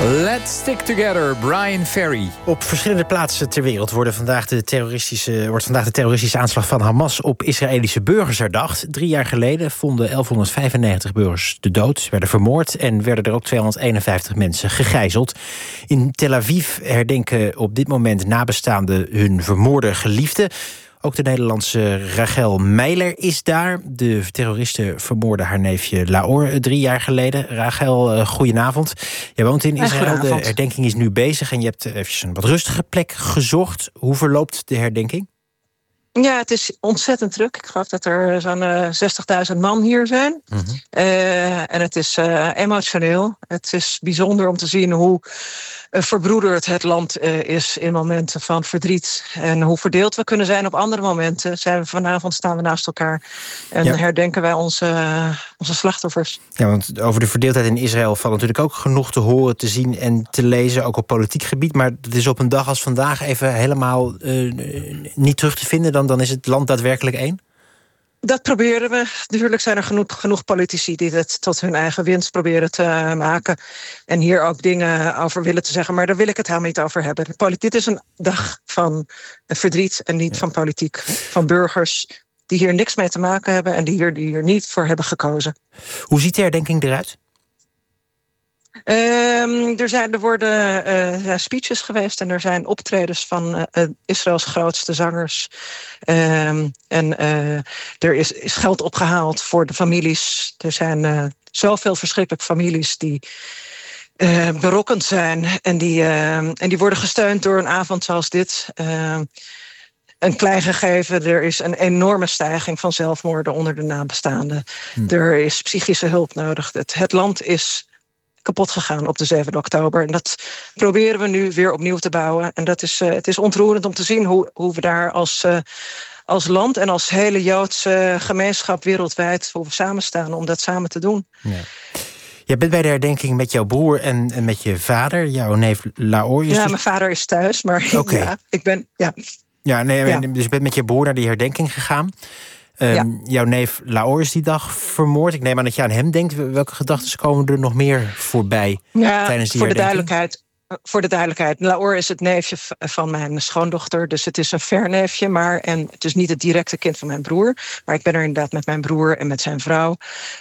Let's stick together, Brian Ferry. Op verschillende plaatsen ter wereld wordt vandaag de terroristische aanslag van Hamas op Israëlische burgers herdacht. 3 jaar geleden vonden 1195 burgers de dood, werden vermoord en werden er ook 251 mensen gegijzeld. In Tel Aviv herdenken op dit moment nabestaanden hun vermoorde geliefden. Ook de Nederlandse Rachel Meiler is daar. De terroristen vermoorden haar neefje Laor 3 jaar geleden. Rachel, goedenavond. Jij woont in Israël. De herdenking is nu bezig en je hebt even een wat rustige plek gezocht. Hoe verloopt de herdenking? Ja, het is ontzettend druk. Ik geloof dat er zo'n 60.000 man hier zijn. Mm-hmm. En het is emotioneel. Het is bijzonder om te zien hoe verbroederd het land is in momenten van verdriet. En hoe verdeeld we kunnen zijn op andere momenten. Vanavond staan we naast elkaar en herdenken wij onze slachtoffers. Ja, want over de verdeeldheid in Israël valt natuurlijk ook genoeg te horen, te zien en te lezen, ook op politiek gebied. Maar het is op een dag als vandaag even helemaal niet terug te vinden. Dan is het land daadwerkelijk één? Dat proberen we. Natuurlijk zijn er genoeg politici die het tot hun eigen winst proberen te maken. En hier ook dingen over willen te zeggen. Maar daar wil ik het helemaal niet over hebben. Dit is een dag van verdriet en niet van politiek. Van burgers die hier niks mee te maken hebben en die hier niet voor hebben gekozen. Hoe ziet de herdenking eruit? Er worden speeches geweest en er zijn optredens van Israëls grootste zangers. Er is geld opgehaald voor de families. Er zijn zoveel verschrikkelijke families die berokkend zijn. En die worden gesteund door een avond zoals dit. Een klein gegeven, er is een enorme stijging van zelfmoorden onder de nabestaanden. Er is psychische hulp nodig. Het land is kapot gegaan op de 7e oktober. En dat proberen we nu weer opnieuw te bouwen. En het is ontroerend om te zien hoe we daar als land en als hele Joodse gemeenschap wereldwijd hoe we samen staan om dat samen te doen. Ja. Je bent bij de herdenking met jouw broer en met je vader, jouw neef Laor. Ja, mijn vader is thuis, maar ja, ik ben... Ja. Dus je bent met je broer naar die herdenking gegaan. Jouw neef Laor is die dag vermoord. Ik neem aan dat je aan hem denkt. Welke gedachten komen er nog meer voorbij tijdens die herdenking? Voor de duidelijkheid, Laor is het neefje van mijn schoondochter. Dus het is een verneefje, en het is niet het directe kind van mijn broer. Maar ik ben er inderdaad met mijn broer en met zijn vrouw.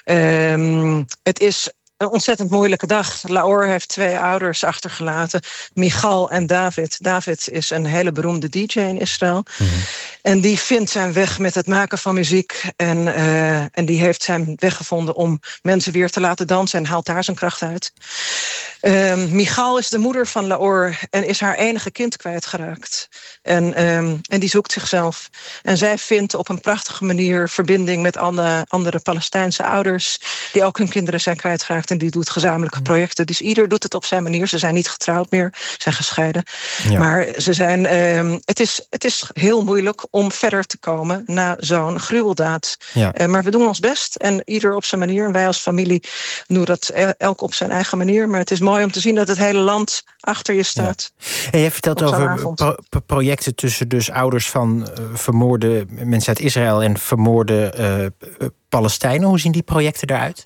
Het is een ontzettend moeilijke dag. Laor heeft 2 ouders achtergelaten, Michal en David. David is een hele beroemde DJ in Israël. Mm-hmm. En die vindt zijn weg met het maken van muziek. En die heeft zijn weg gevonden om mensen weer te laten dansen en haalt daar zijn kracht uit. Michal is de moeder van Laor en is haar enige kind kwijtgeraakt. En die zoekt zichzelf. En zij vindt op een prachtige manier verbinding met andere Palestijnse ouders die ook hun kinderen zijn kwijtgeraakt. En die doet gezamenlijke projecten. Dus ieder doet het op zijn manier. Ze zijn niet getrouwd meer, zijn gescheiden. Ja. Maar ze zijn, het is heel moeilijk om verder te komen na zo'n gruweldaad. Ja. Maar we doen ons best en ieder op zijn manier. En wij als familie doen dat elk op zijn eigen manier. Maar het is mooi om te zien dat het hele land achter je staat. Ja. En je vertelt over projecten tussen dus ouders van vermoorde mensen uit Israël en vermoorde Palestijnen. Hoe zien die projecten eruit?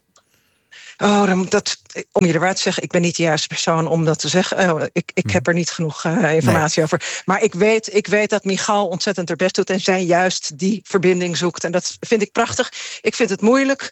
Om je de waar te zeggen, ik ben niet de juiste persoon om dat te zeggen. Ik heb er niet genoeg informatie over. Maar ik weet dat Michal ontzettend haar best doet en zij juist die verbinding zoekt. En dat vind ik prachtig. Ik vind het moeilijk.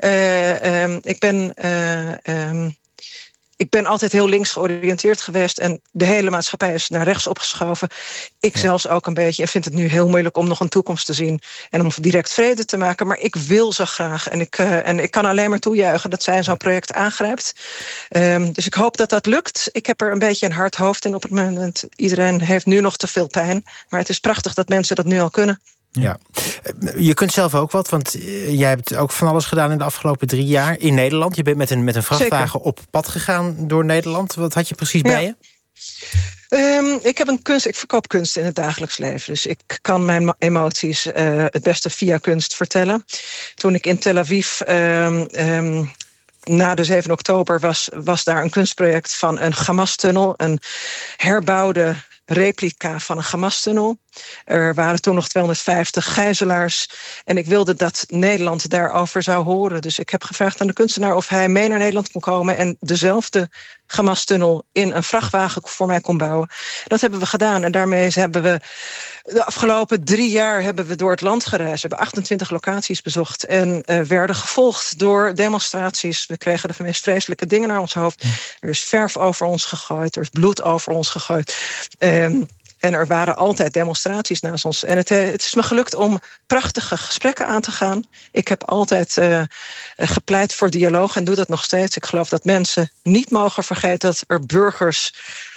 Ik ben altijd heel links georiënteerd geweest en de hele maatschappij is naar rechts opgeschoven. Ik zelfs ook een beetje en vind het nu heel moeilijk om nog een toekomst te zien en om direct vrede te maken. Maar ik wil zo graag en ik kan alleen maar toejuichen dat zij zo'n project aangrijpt. Dus ik hoop dat dat lukt. Ik heb er een beetje een hard hoofd in op het moment. Iedereen heeft nu nog te veel pijn, maar het is prachtig dat mensen dat nu al kunnen. Ja, je kunt zelf ook wat, want jij hebt ook van alles gedaan in de afgelopen 3 jaar in Nederland. Je bent met een vrachtwagen Zeker. Op pad gegaan door Nederland. Wat had je precies bij je? Ik verkoop kunst in het dagelijks leven. Dus ik kan mijn emoties het beste via kunst vertellen. Toen ik in Tel Aviv na de 7 oktober was daar een kunstproject van een Hamas-tunnel. Een herbouwde replica van een Hamas-tunnel. Er waren toen nog 250 gijzelaars. En ik wilde dat Nederland daarover zou horen. Dus ik heb gevraagd aan de kunstenaar of hij mee naar Nederland kon komen en dezelfde Hamas-tunnel in een vrachtwagen voor mij kon bouwen. Dat hebben we gedaan. En daarmee hebben we de afgelopen 3 jaar hebben we door het land gereisd. We hebben 28 locaties bezocht en werden gevolgd door demonstraties. We kregen de meest vreselijke dingen naar ons hoofd. Er is verf over ons gegooid, er is bloed over ons gegooid. En er waren altijd demonstraties naast ons. En het is me gelukt om prachtige gesprekken aan te gaan. Ik heb altijd gepleit voor dialoog en doe dat nog steeds. Ik geloof dat mensen niet mogen vergeten dat er burgers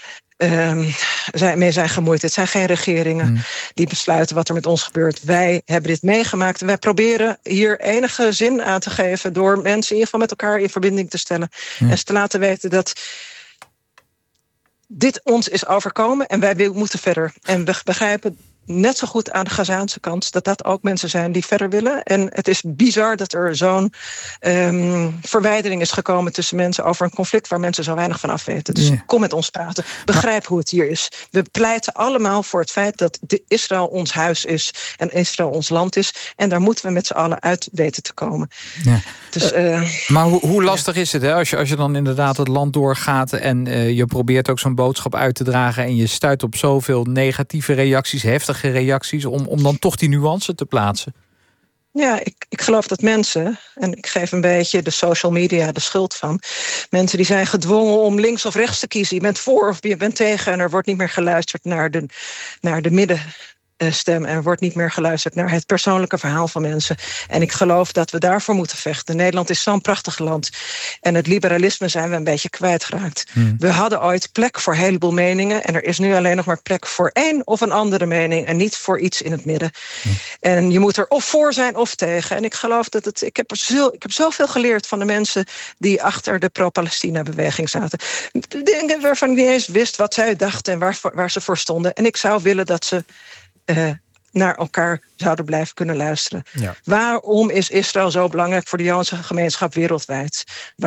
mee zijn gemoeid. Het zijn geen regeringen die besluiten wat er met ons gebeurt. Wij hebben dit meegemaakt. En wij proberen hier enige zin aan te geven door mensen in ieder geval met elkaar in verbinding te stellen. En ze te laten weten dat dit ons is overkomen en wij moeten verder. En we begrijpen net zo goed aan de Gazaanse kant dat ook mensen zijn die verder willen. En het is bizar dat er zo'n verwijdering is gekomen tussen mensen over een conflict waar mensen zo weinig van af weten. Dus kom met ons praten. Begrijp hoe het hier is. We pleiten allemaal voor het feit dat Israël ons huis is en Israël ons land is. En daar moeten we met z'n allen uit weten te komen. Ja. Dus, maar hoe lastig is het, hè? Als je dan inderdaad het land doorgaat en je probeert ook zo'n boodschap uit te dragen en je stuit op zoveel negatieve reacties, heftige reacties, om dan toch die nuance te plaatsen? Ja, ik geloof dat mensen, en ik geef een beetje de social media de schuld van, mensen die zijn gedwongen om links of rechts te kiezen. Je bent voor of je bent tegen en er wordt niet meer geluisterd naar de middenstem en er wordt niet meer geluisterd naar het persoonlijke verhaal van mensen. En ik geloof dat we daarvoor moeten vechten. Nederland is zo'n prachtig land. En het liberalisme zijn we een beetje kwijtgeraakt. We hadden ooit plek voor een heleboel meningen en er is nu alleen nog maar plek voor één of een andere mening en niet voor iets in het midden. En je moet er of voor zijn of tegen. En ik geloof dat ik heb zoveel geleerd van de mensen die achter de pro-Palestina-beweging zaten. Dingen waarvan ik niet eens wist wat zij dachten en waar ze voor stonden. En ik zou willen dat ze naar elkaar zouden blijven kunnen luisteren. Ja. Waarom is Israël zo belangrijk voor de Joodse gemeenschap wereldwijd?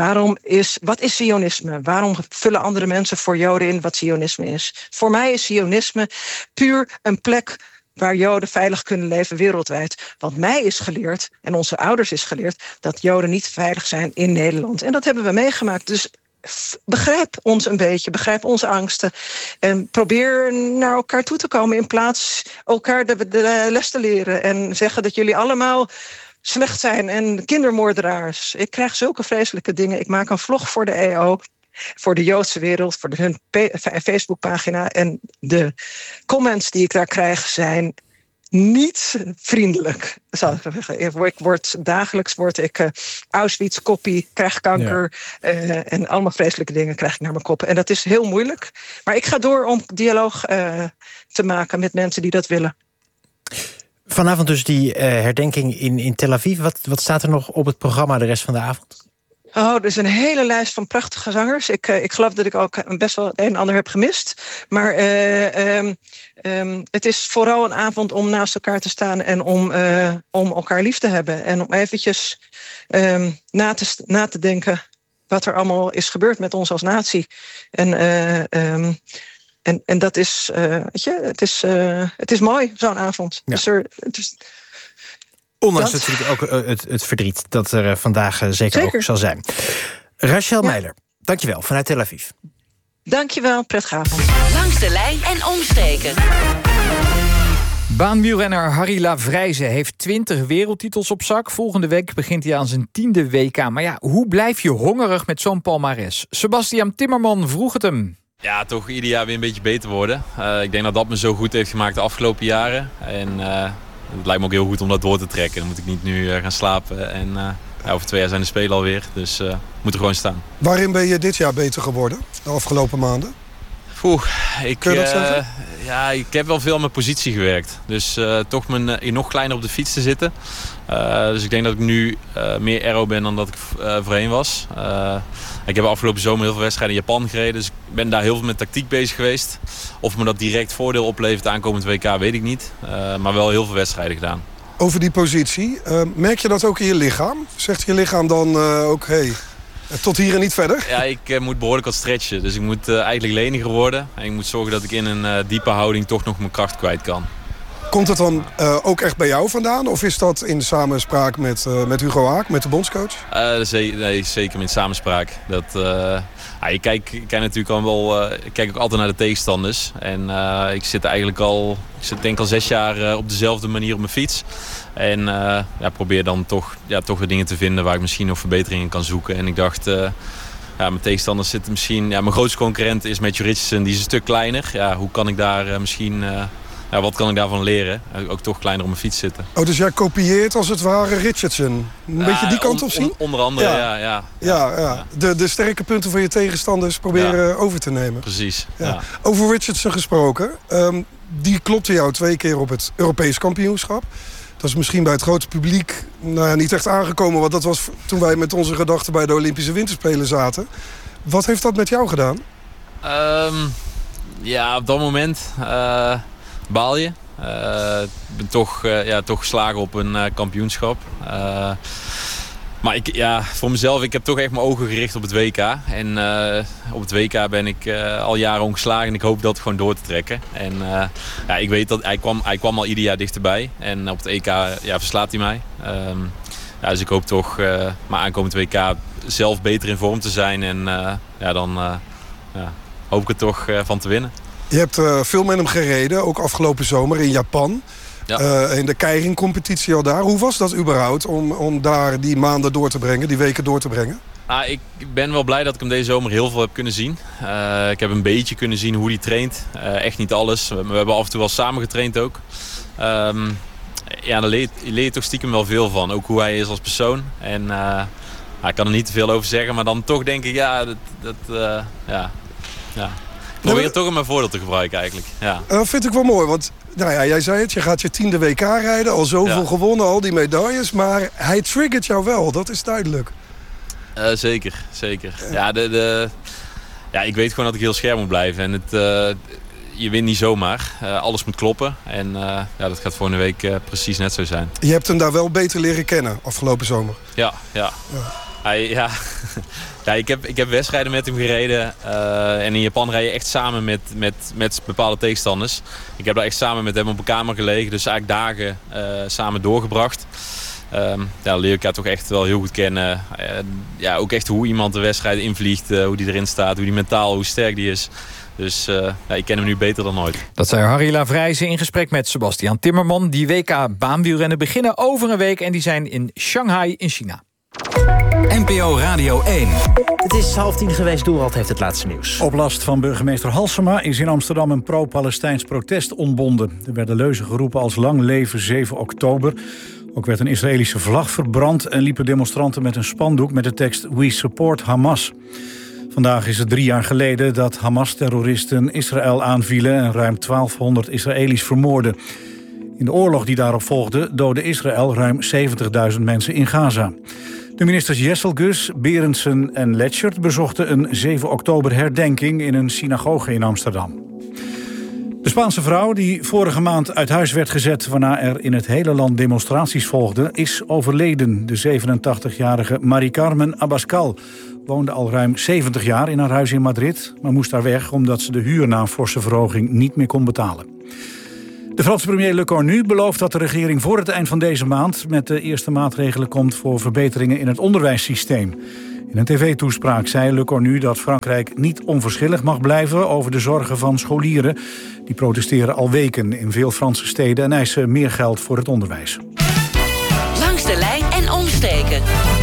Wat is Zionisme? Waarom vullen andere mensen voor Joden in wat Zionisme is? Voor mij is Zionisme puur een plek waar Joden veilig kunnen leven wereldwijd. Want mij is geleerd, en onze ouders is geleerd, dat Joden niet veilig zijn in Nederland. En dat hebben we meegemaakt. Dus begrijp ons een beetje, begrijp onze angsten en probeer naar elkaar toe te komen in plaats elkaar de les te leren en zeggen dat jullie allemaal slecht zijn en kindermoordenaars. Ik krijg zulke vreselijke dingen. Ik maak een vlog voor de EO, voor de Joodse wereld, voor hun Facebookpagina en de comments die ik daar krijg zijn niet vriendelijk, zal ik zeggen. Dagelijks word ik Auschwitz-koppie, krijg kanker en allemaal vreselijke dingen krijg ik naar mijn kop. En dat is heel moeilijk. Maar ik ga door om dialoog te maken met mensen die dat willen. Vanavond dus die herdenking in Tel Aviv. Wat staat er nog op het programma de rest van de avond? Er is een hele lijst van prachtige zangers. Ik geloof dat ik ook best wel het een en ander heb gemist. Maar het is vooral een avond om naast elkaar te staan en om elkaar lief te hebben. En om eventjes na te denken wat er allemaal is gebeurd met ons als natie. En dat is, het is mooi, zo'n avond. Ja. Dus ondanks natuurlijk ook het verdriet dat er vandaag zeker ook zal zijn. Rachel Meijer, dankjewel vanuit Tel Aviv. Dankjewel, prettige avond. Langs de lijn en omstreken. Baanwielrenner Harry Lavrijze heeft 20 wereldtitels op zak. Volgende week begint hij aan zijn 10e WK. Maar ja, hoe blijf je hongerig met zo'n palmares? Sebastian Timmerman vroeg het hem. Ja, toch ieder jaar weer een beetje beter worden. Ik denk dat dat me zo goed heeft gemaakt de afgelopen jaren. En het lijkt me ook heel goed om dat door te trekken. Dan moet ik niet nu gaan slapen. En over 2 jaar zijn de Spelen alweer. Dus moet er gewoon staan. Waarin ben je dit jaar beter geworden, de afgelopen maanden? Kun je dat zeggen? Ja, ik heb wel veel aan mijn positie gewerkt. Dus toch nog kleiner op de fiets te zitten. Dus ik denk dat ik nu meer aero ben dan dat ik voorheen was. Ik heb afgelopen zomer heel veel wedstrijden in Japan gereden. Dus ik ben daar heel veel met tactiek bezig geweest. Of me dat direct voordeel oplevert aankomend WK, weet ik niet. Maar wel heel veel wedstrijden gedaan. Over die positie, merk je dat ook in je lichaam? Zegt je lichaam dan ook, hey, tot hier en niet verder? Ja, ik moet behoorlijk wat stretchen. Dus ik moet eigenlijk leniger worden. En ik moet zorgen dat ik in een diepe houding toch nog mijn kracht kwijt kan. Komt het dan ook echt bij jou vandaan? Of is dat in samenspraak met Hugo Haak, met de bondscoach? Nee, zeker in samenspraak. Ik kijk natuurlijk al wel. Ik kijk ook altijd naar de tegenstanders. En ik zit denk al 6 jaar op dezelfde manier op mijn fiets. En probeer dan toch weer dingen te vinden waar ik misschien nog verbeteringen kan zoeken. En ik dacht, mijn tegenstanders zitten misschien. Mijn grootste concurrent is Matthew Richardson, die is een stuk kleiner. Ja, hoe kan ik daar misschien. Wat kan ik daarvan leren? Ook toch kleiner op mijn fiets zitten. Oh, dus jij kopieert als het ware Richardson. Een beetje die kant op zien? Onder andere, ja. De sterke punten van je tegenstanders proberen over te nemen. Precies, ja. Over Richardson gesproken. Die klopte jou 2 keer op het Europees kampioenschap. Dat is misschien bij het grote publiek niet echt aangekomen. Want dat was toen wij met onze gedachten bij de Olympische Winterspelen zaten. Wat heeft dat met jou gedaan? Op dat moment baal je. Ik ben toch geslagen op een kampioenschap. Maar voor mezelf, ik heb toch echt mijn ogen gericht op het WK. En op het WK ben ik al jaren ongeslagen en ik hoop dat gewoon door te trekken. En ik weet dat hij kwam al ieder jaar dichterbij. En op het EK verslaat hij mij. Dus ik hoop toch mijn aankomend WK zelf beter in vorm te zijn. En dan hoop ik er toch van te winnen. Je hebt veel met hem gereden, ook afgelopen zomer in Japan. Ja. In de keiring-competitie al daar. Hoe was dat überhaupt om daar die maanden door te brengen, die weken door te brengen? Ik ben wel blij dat ik hem deze zomer heel veel heb kunnen zien. Ik heb een beetje kunnen zien hoe hij traint. Echt niet alles. We hebben af en toe wel samen getraind ook. Daar leer je toch stiekem wel veel van. Ook hoe hij is als persoon. En ik kan er niet te veel over zeggen. Maar dan toch denk ik, ik probeer het toch in mijn voordeel te gebruiken eigenlijk. Ja. Dat vind ik wel mooi, want jij zei het, je gaat je 10e WK rijden, al zoveel gewonnen, al die medailles, maar hij triggert jou wel, dat is duidelijk. Zeker. Ik weet gewoon dat ik heel scherp moet blijven en je wint niet zomaar. Alles moet kloppen en dat gaat volgende week precies net zo zijn. Je hebt hem daar wel beter leren kennen afgelopen zomer. Ja. Ik heb wedstrijden met hem gereden. En in Japan rij je echt samen met bepaalde tegenstanders. Ik heb daar echt samen met hem op een kamer gelegen. Dus eigenlijk dagen samen doorgebracht. Leer ik elkaar toch echt wel heel goed kennen. Ook echt hoe iemand de wedstrijd invliegt. Hoe die erin staat. Hoe die mentaal, hoe sterk die is. Dus ik ken hem nu beter dan ooit. Dat zei Harry Lavrijzen in gesprek met Sebastian Timmerman. Die WK baanwielrennen beginnen over een week. En die zijn in Shanghai in China. NPO Radio 1. Het is 9:30 geweest, Dorald heeft het laatste nieuws. Op last van burgemeester Halsema is in Amsterdam een pro-Palestijns protest ontbonden. Er werden leuzen geroepen als lang leven 7 oktober. Ook werd een Israëlische vlag verbrand en liepen demonstranten met een spandoek met de tekst We support Hamas. Vandaag is het 3 jaar geleden dat Hamas-terroristen Israël aanvielen en ruim 1200 Israëli's vermoorden. In de oorlog die daarop volgde doodde Israël ruim 70.000 mensen in Gaza. De ministers Jesselgus, Berendsen en Letschert bezochten een 7 oktober herdenking in een synagoge in Amsterdam. De Spaanse vrouw die vorige maand uit huis werd gezet waarna er in het hele land demonstraties volgden, is overleden. De 87-jarige Mari Carmen Abascal woonde al ruim 70 jaar in haar huis in Madrid, maar moest daar weg omdat ze de huur na een forse verhoging niet meer kon betalen. De Franse premier Le Cornu belooft dat de regering voor het eind van deze maand met de eerste maatregelen komt voor verbeteringen in het onderwijssysteem. In een tv-toespraak zei Le Cornu dat Frankrijk niet onverschillig mag blijven over de zorgen van scholieren. Die protesteren al weken in veel Franse steden en eisen meer geld voor het onderwijs. Langs de lijn en omsteken.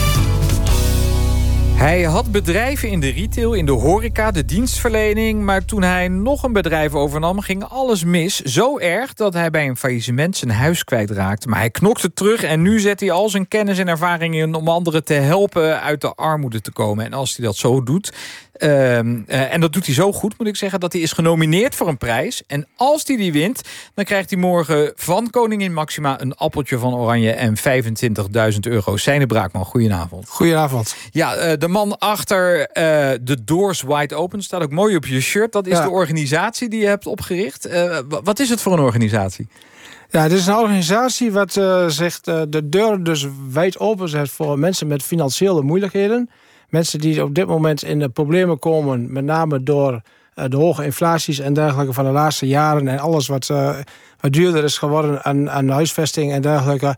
Hij had bedrijven in de retail, in de horeca, de dienstverlening. Maar toen hij nog een bedrijf overnam, ging alles mis. Zo erg dat hij bij een faillissement zijn huis kwijtraakte. Maar hij knokte terug en nu zet hij al zijn kennis en ervaring in om anderen te helpen uit de armoede te komen. En als hij dat zo doet, en dat doet hij zo goed, moet ik zeggen, dat hij is genomineerd voor een prijs. En als hij die wint, dan krijgt hij morgen van koningin Maxima een appeltje van oranje en 25.000 euro. Seine Braakman, goedenavond. Goedenavond. Ja, de man achter The Doors Wide Open staat ook mooi op je shirt. Dat is de organisatie die je hebt opgericht. Wat is het voor een organisatie? Ja, het is een organisatie wat zegt de deuren dus wijd open zet voor mensen met financiële moeilijkheden. Mensen die op dit moment in de problemen komen, met name door de hoge inflaties en dergelijke van de laatste jaren en alles wat duurder is geworden aan huisvesting en dergelijke.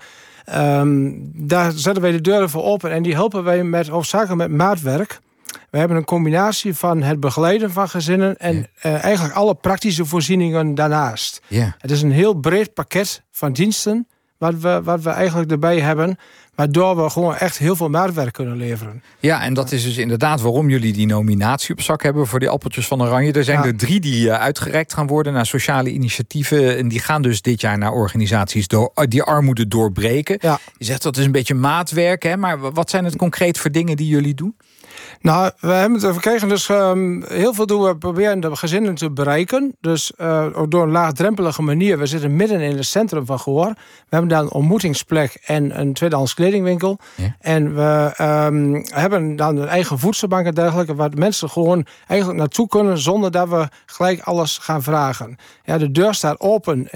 Daar zetten wij de deuren voor open en die helpen wij hoofdzakelijk met maatwerk. We hebben een combinatie van het begeleiden van gezinnen en eigenlijk alle praktische voorzieningen daarnaast. Yeah. Het is een heel breed pakket van diensten wat we eigenlijk erbij hebben, waardoor we gewoon echt heel veel maatwerk kunnen leveren. Ja, en dat is dus inderdaad waarom jullie die nominatie op zak hebben voor die appeltjes van Oranje. Er zijn er 3 die uitgereikt gaan worden naar sociale initiatieven. En die gaan dus dit jaar naar organisaties die armoede doorbreken. Ja. Je zegt dat is een beetje maatwerk, hè? Maar wat zijn het concreet voor dingen die jullie doen? Nou, we kregen dus heel veel doen we proberen de gezinnen te bereiken. Dus ook door een laagdrempelige manier. We zitten midden in het centrum van Goor. We hebben daar een ontmoetingsplek en een tweedehands kledingwinkel. Ja. En we hebben dan een eigen voedselbank en dergelijke, waar mensen gewoon eigenlijk naartoe kunnen zonder dat we gelijk alles gaan vragen. Ja, de deur staat open.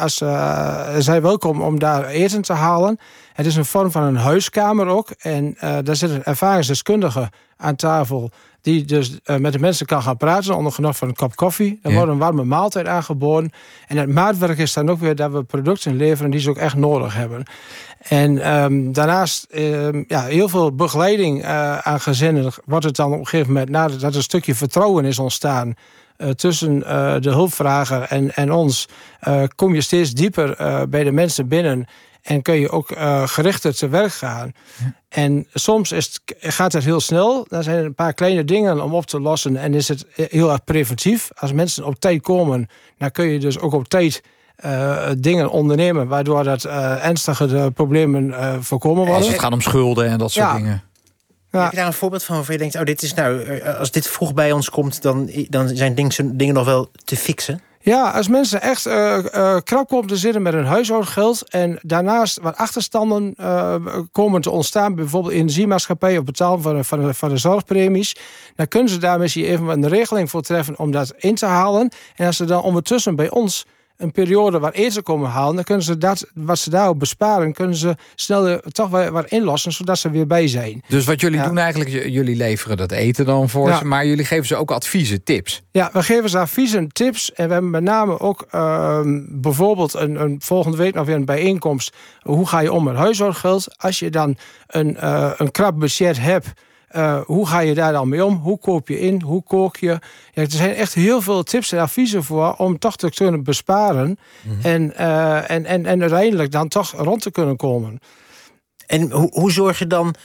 Zij welkom om daar eten te halen. Het is een vorm van een huiskamer ook. En daar zit een ervaringsdeskundige aan tafel die dus met de mensen kan gaan praten onder genot van een kop koffie. Er wordt een warme maaltijd aangeboden. En het maatwerk is dan ook weer dat we producten leveren die ze ook echt nodig hebben. En daarnaast heel veel begeleiding aan gezinnen wordt het dan op een gegeven moment, nadat er een stukje vertrouwen is ontstaan tussen de hulpvrager en ons, kom je steeds dieper bij de mensen binnen. En kun je ook gerichter te werk gaan. Ja. En soms gaat het heel snel. Dan zijn er een paar kleine dingen om op te lossen. En is het heel erg preventief. Als mensen op tijd komen, dan kun je dus ook op tijd dingen ondernemen, waardoor dat ernstige problemen voorkomen worden. Als het gaat om schulden en dat soort dingen. Ja. Heb je daar een voorbeeld van waarvan je denkt, dit is als dit vroeg bij ons komt, dan zijn dingen nog wel te fixen? Ja, als mensen echt krap komen te zitten met hun huishoudgeld en daarnaast wat achterstanden komen te ontstaan, bijvoorbeeld energiemaatschappij of betalen van de zorgpremies, dan kunnen ze daar misschien even een regeling voor treffen om dat in te halen. En als ze dan ondertussen bij ons een periode waar eten komen halen, dan kunnen ze dat wat ze daarop besparen, kunnen ze snel toch wat inlossen, zodat ze weer bij zijn. Dus wat jullie doen eigenlijk, jullie leveren dat eten dan voor ze, maar jullie geven ze ook adviezen, tips? Ja, we geven ze adviezen, tips en we hebben met name ook bijvoorbeeld een volgende week nog weer een bijeenkomst. Hoe ga je om met huishoudgeld? Als je dan een krap budget hebt, hoe ga je daar dan mee om? Hoe koop je in? Hoe kook je? Ja, er zijn echt heel veel tips en adviezen voor om toch te kunnen besparen. Mm-hmm. En uiteindelijk dan toch rond te kunnen komen. En hoe zorg je dan,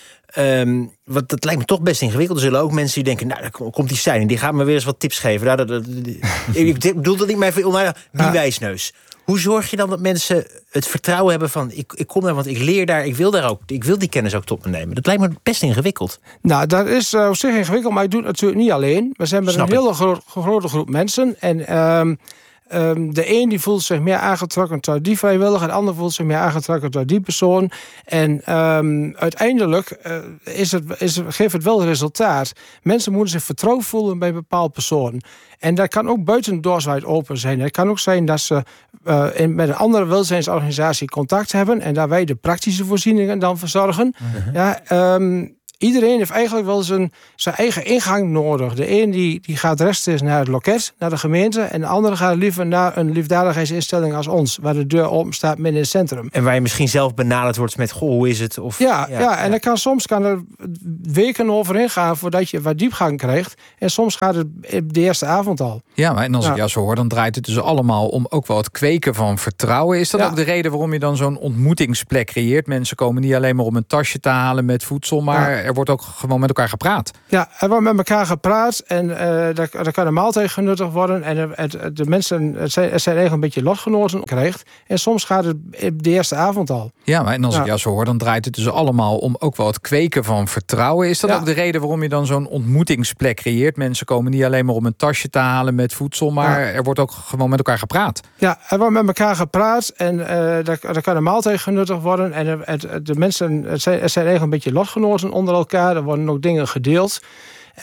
want dat lijkt me toch best ingewikkeld. Er zullen ook mensen die denken, dan komt die Stijn en die gaat me weer eens wat tips geven. Ik bedoel dat niet meer veel die wijsneus. Hoe zorg je dan dat mensen het vertrouwen hebben van, ik kom daar, want ik leer daar, ik wil die kennis ook tot me nemen? Dat lijkt me best ingewikkeld. Nou, dat is op zich ingewikkeld, maar ik doe het natuurlijk niet alleen. We zijn met een hele grote groep mensen. En de een die voelt zich meer aangetrokken tot die vrijwilliger, de ander voelt zich meer aangetrokken tot die persoon. En uiteindelijk geeft het wel resultaat. Mensen moeten zich vertrouwd voelen bij een bepaald persoon. En dat kan ook buiten doorswijd open zijn. Het kan ook zijn dat ze met een andere welzijnsorganisatie contact hebben en daar wij de praktische voorzieningen dan verzorgen. Uh-huh. Iedereen heeft eigenlijk wel zijn eigen ingang nodig. De een die gaat rechtstreeks naar het loket, naar de gemeente, en de andere gaat liever naar een liefdadigheidsinstelling als ons, waar de deur open staat midden in het centrum. En waar je misschien zelf benaderd wordt met, hoe is het? Of, en er soms kan er weken overheen gaan voordat je wat diepgang krijgt. En soms gaat het de eerste avond al. Ja, maar en als ik jou zo hoor, dan draait het dus allemaal om ook wel het kweken van vertrouwen. Is dat ook de reden waarom je dan zo'n ontmoetingsplek creëert? Mensen komen niet alleen maar om een tasje te halen met voedsel, maar er wordt ook gewoon met elkaar gepraat. Ja, er wordt met elkaar gepraat en er kan een maaltijd genuttigd worden. En de mensen zijn eigenlijk een beetje lotgenoten krijgt. En soms gaat het de eerste avond al. Ja, maar en als ik jou zo hoor, dan draait het dus allemaal om ook wel het kweken van vertrouwen. Is dat ook de reden waarom je dan zo'n ontmoetingsplek creëert? Mensen komen niet alleen maar om een tasje te halen met voedsel, maar er wordt ook gewoon met elkaar gepraat. Ja, er wordt met elkaar gepraat en er kan een maaltijd genuttigd worden. En de mensen zijn eigenlijk een beetje lotgenoten onder elkaar. Er worden ook dingen gedeeld.